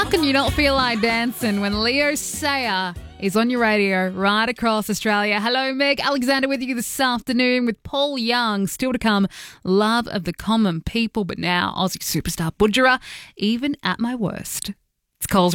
How can you not feel like dancing when Leo Sayer is on your radio right across Australia? Hello, Meg Alexander with you this afternoon with Paul Young. Still to come, Love of the Common People, but now Aussie superstar Budjerah, Even at My Worst. It's Coles